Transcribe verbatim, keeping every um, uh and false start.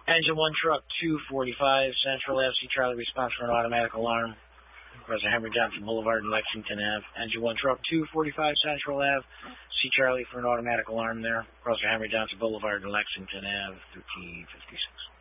Engine one truck two forty-five Central Ave. C. Charlie, response for an automatic alarm. Across the Henry Johnson Boulevard and Lexington Ave. Engine one truck two forty-five Central Ave. C. Charlie for an automatic alarm there. Across the Henry Johnson Boulevard and Lexington Ave. thirteen fifty-six.